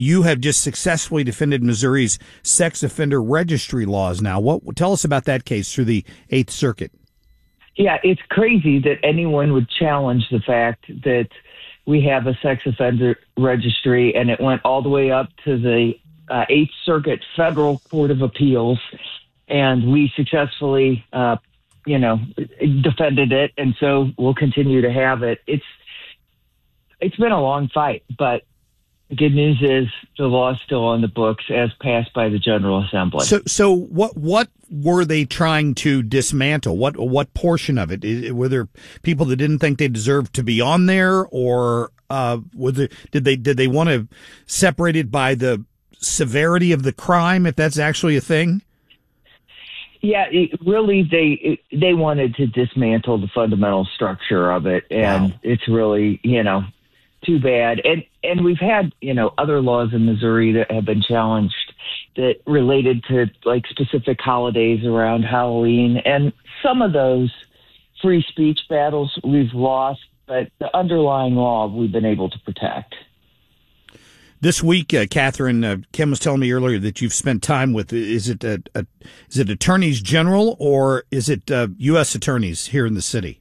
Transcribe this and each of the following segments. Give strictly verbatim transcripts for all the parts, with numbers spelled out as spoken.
you have just successfully defended Missouri's sex offender registry laws now. What tell us about that case through the Eighth Circuit? Yeah, it's crazy that anyone would challenge the fact that we have a sex offender registry, and it went all the way up to the uh, Eighth Circuit Federal Court of Appeals, and we successfully, uh, you know, defended it, and so we'll continue to have it. It's it's been a long fight, but the good news is the law is still on the books as passed by the General Assembly. So, so what what were they trying to dismantle? What what portion of it? Is, were there people that didn't think they deserved to be on there, or uh, was it, did they did they want to separate it by the severity of the crime, if that's actually a thing? Yeah, it, really, they it, they wanted to dismantle the fundamental structure of it, and wow. It's really, you know, too bad. And and we've had, you know, other laws in Missouri that have been challenged that related to like specific holidays around Halloween. And some of those free speech battles we've lost, but the underlying law we've been able to protect. This week, uh, Catherine, uh, Kim was telling me earlier that you've spent time with, is it a, a, is it attorneys general or is it uh, U S attorneys here in the city?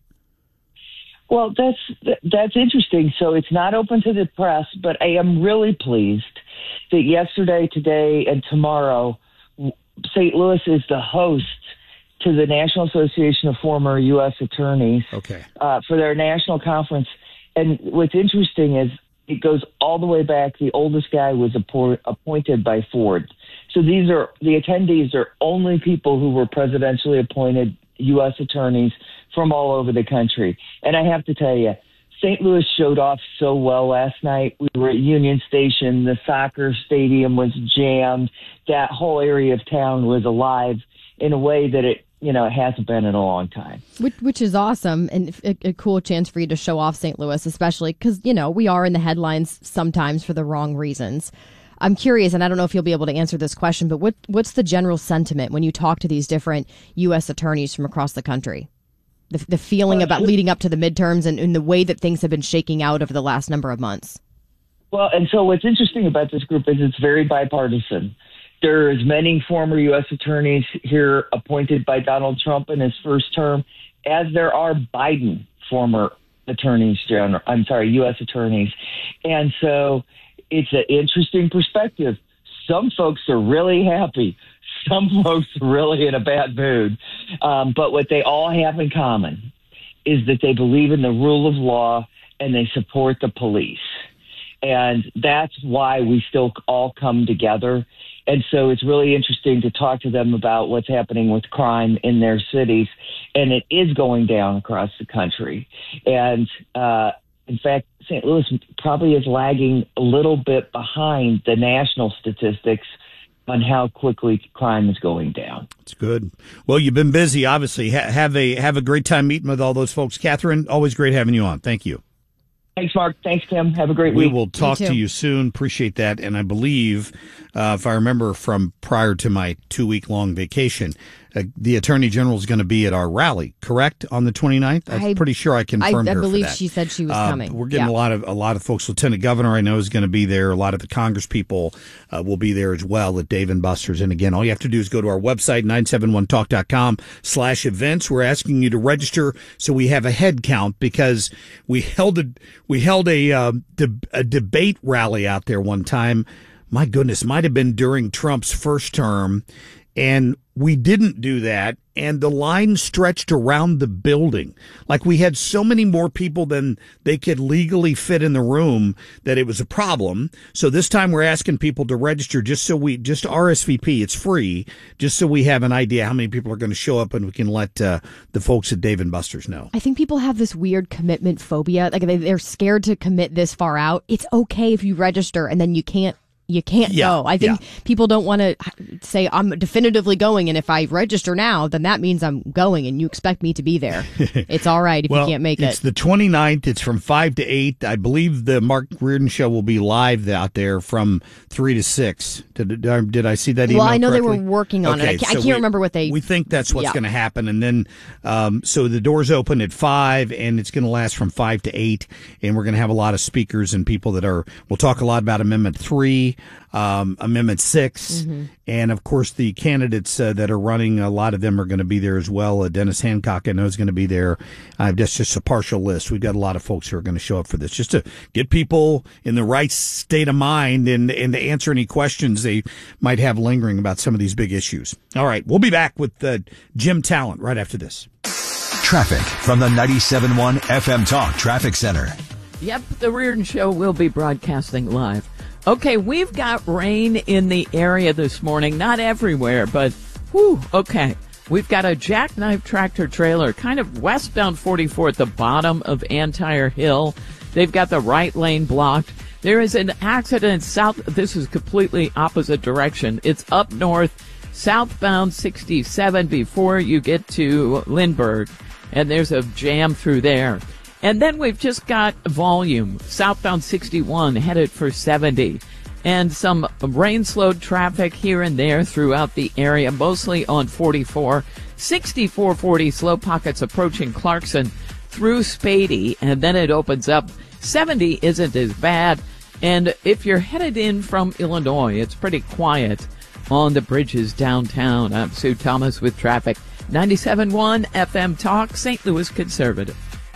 Well, that's that's interesting. So it's not open to the press, but I am really pleased that yesterday, today, and tomorrow, Saint Louis is the host to the National Association of Former U S Attorneys okay. uh, for their national conference. And what's interesting is it goes all the way back. The oldest guy was appo- appointed by Ford. So these are the attendees are only people who were presidentially appointed U S attorneys from all over the country. And I have to tell you, Saint Louis showed off so well last night. We were at Union Station. The soccer stadium was jammed. That whole area of town was alive in a way that it, you know, it hasn't been in a long time. Which, which is awesome and a, a cool chance for you to show off Saint Louis, especially because, you know, we are in the headlines sometimes for the wrong reasons. I'm curious, and I don't know if you'll be able to answer this question, but what what's the general sentiment when you talk to these different U S attorneys from across the country? The, the feeling about leading up to the midterms and, and the way that things have been shaking out over the last number of months. Well, and so what's interesting about this group is it's very bipartisan. There are as many former U S attorneys here appointed by Donald Trump in his first term as there are Biden former attorneys general. I'm sorry, U S attorneys. And so it's an interesting perspective. Some folks are really happy. Some folks are really in a bad mood. Um, but what they all have in common is that they believe in the rule of law and they support the police. And that's why we still all come together. And so it's really interesting to talk to them about what's happening with crime in their cities. And it is going down across the country. And uh, in fact, Saint Louis probably is lagging a little bit behind the national statistics on how quickly crime is going down. It's good. Well, you've been busy, obviously. Ha- have a have a great time meeting with all those folks. Catherine, always great having you on. Thank you. Thanks, Mark. Thanks, Kim. Have a great we week. We will talk you to you soon. Appreciate that. And I believe, uh, if I remember from prior to my two-week-long vacation, uh, the Attorney General is going to be at our rally, correct, on the twenty-ninth? I'm I, pretty sure I confirmed I, I her believe for that. she said she was uh, coming. We're getting yeah. a lot of a lot of folks. Lieutenant Governor, I know, is going to be there. A lot of the Congress people uh, will be there as well at Dave and Buster's. And again, all you have to do is go to our website, nine seven one talk dot com slash events. We're asking you to register so we have a head count because we held a we held a uh, de- a debate rally out there one time. My goodness, might have been during Trump's first term, and we didn't do that, and the line stretched around the building. Like we had so many more people than they could legally fit in the room that it was a problem. So this time we're asking people to register just so we, just R S V P, it's free, just so we have an idea how many people are going to show up and we can let uh, the folks at Dave and Buster's know. I think people have this weird commitment phobia. Like they, they're scared to commit this far out. It's okay if you register and then you can't You can't yeah, go. I think yeah. people don't want to say, I'm definitively going, and if I register now, then that means I'm going, and you expect me to be there. It's all right if well, you can't make it's it. It's the twenty-ninth. It's from five to eight. I believe the Mark Reardon Show will be live out there from three to six. Did, did I see that email Well, I know correctly? they were working on okay, it. I can't, so I can't we, remember what they... We think that's what's yeah. going to happen. And then, um, so the doors open at five, and it's going to last from five to eight, and we're going to have a lot of speakers and people that are... We'll talk a lot about Amendment three. um, Amendment six. Mm-hmm. And, of course, the candidates uh, that are running, a lot of them are going to be there as well. Uh, Dennis Hancock, I know, is going to be there. Uh, that's just a partial list. We've got a lot of folks who are going to show up for this, just to get people in the right state of mind and, and to answer any questions they might have lingering about some of these big issues. All right, we'll be back with uh, Jim Talent right after this. Traffic from the ninety-seven point one F M Talk Traffic Center. Yep, the Reardon Show will be broadcasting live. Okay, we've got rain in the area this morning. Not everywhere, but whew, okay. We've got a jackknife tractor trailer kind of westbound forty-four at the bottom of Antire Hill. They've got the right lane blocked. There is an accident south. This is completely opposite direction. It's up north, southbound sixty-seven before you get to Lindbergh. And there's a jam through there. And then we've just got volume, southbound sixty-one headed for seventy. And some rain-slowed traffic here and there throughout the area, mostly on forty-four. sixty-four forty, slow pockets approaching Clarkson through Spady, and then it opens up. seventy isn't as bad. And if you're headed in from Illinois, it's pretty quiet on the bridges downtown. I'm Sue Thomas with traffic. ninety-seven point one F M Talk, Saint Louis Conservative.